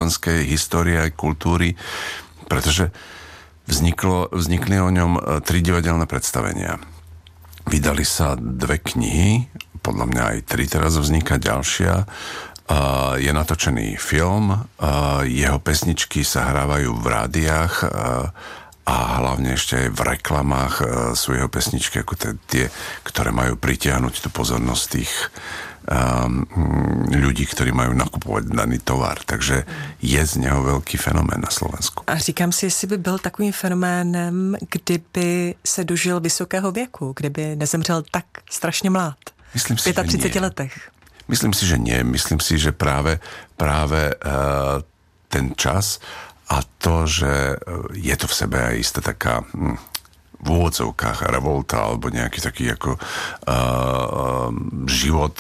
slovenskej histórie aj kultúry, pretože vznikli o ňom 3 divadelné predstavenia. Vydali sa 2 knihy, podľa mňa aj 3 teraz vzniká ďalšia. Je natočený film, jeho pesničky sa hrávajú v rádiách a hlavne ešte aj v reklamách sú jeho pesničky ako tie, ktoré majú pritiahnuť tú pozornosť tých ľudí, ktorí majú nakupovať daný tovar. Takže je z něho velký fenomén na Slovensku. A říkám si, jestli by byl takovým fenoménem, kdyby se dožil vysokého věku, kdyby nezemřel tak strašně mlád. Myslím si, 35 letech. Myslím si, že nie. Myslím si, že práve ten čas a to, že je to v sebe aj istá taká v úvodzovkách revolta alebo nejaký taký ako život,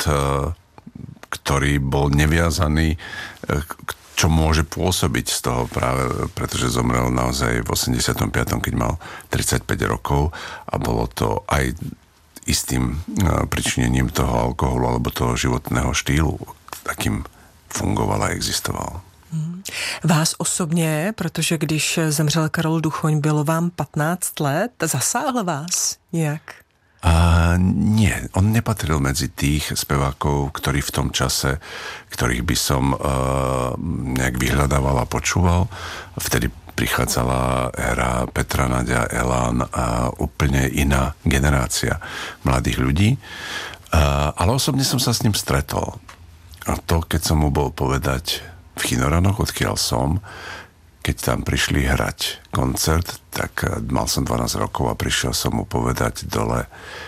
ktorý bol neviazaný, čo môže pôsobiť z toho práve, pretože zomrel naozaj v 85., keď mal 35 rokov a bolo to aj istým pričinením toho alkoholu alebo toho životného štýlu, takým fungoval a existoval. Vás osobně, protože když zemřel Karol Duchoň, bylo vám 15 let, zasáhl vás nějak? Nie, on nepatril medzi tých spevákov, ktorí v tom čase, ktorých by som nejak vyhľadával a počúval. Vtedy prichádzala éra Petra, Naďa, Elán a úplne iná generácia mladých ľudí. Ale osobne som sa s ním stretol. A to, keď som mu bol povedať v Chinoranoch, odkiaľ som, keď tam prišli hrať koncert, tak mal som 12 rokov a prišiel som mu povedať dole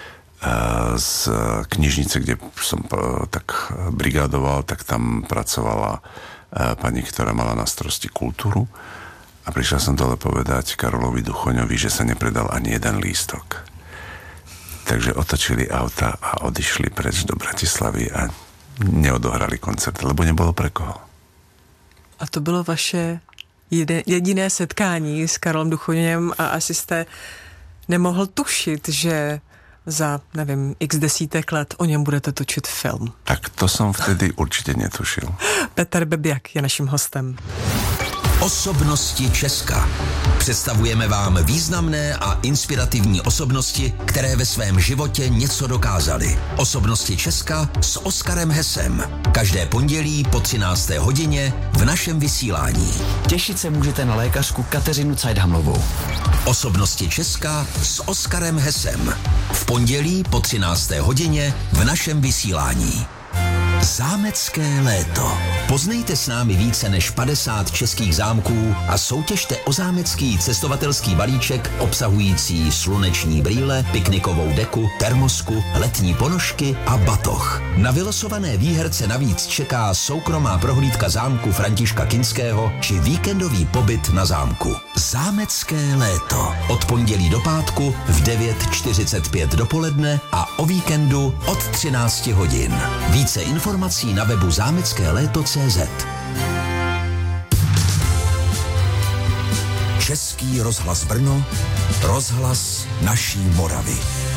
z knižnice, kde som tak brigádoval, tak tam pracovala pani, ktorá mala na starosti kultúru a prišiel som dole povedať Karolovi Duchoňovi, že sa nepredal ani jeden lístok. Takže otočili auta a odišli preč do Bratislavy a neodohrali koncert, lebo nebolo pre koho. A to bylo vaše jediné setkání s Karolem Duchoněm a asi jste nemohl tušit, že za, nevím, x desítek let o něm budete točit film. Tak to jsem vtedy určitě netušil. Petr Bebiak je naším hostem. Osobnosti Česka. Představujeme vám významné a inspirativní osobnosti, které ve svém životě něco dokázaly. Osobnosti Česka s Oskarem Hesem. Každé pondělí po 13. hodině v našem vysílání. Těšit se můžete na lékařku Kateřinu Cajdhamlovou. Osobnosti Česka s Oskarem Hesem. V pondělí po 13. hodině v našem vysílání. Zámecké léto. Poznejte s námi více než 50 českých zámků a soutěžte o zámecký cestovatelský balíček obsahující sluneční brýle, piknikovou deku, termosku, letní ponožky a batoh. Na vylosované výherce navíc čeká soukromá prohlídka zámku Františka Kinského či víkendový pobyt na zámku. Zámecké léto. Od pondělí do pátku v 9:45 dopoledne a o víkendu od 13 hodin. Více informací na webu zámeckéléto.cz. Český rozhlas Brno, rozhlas naší Moravy.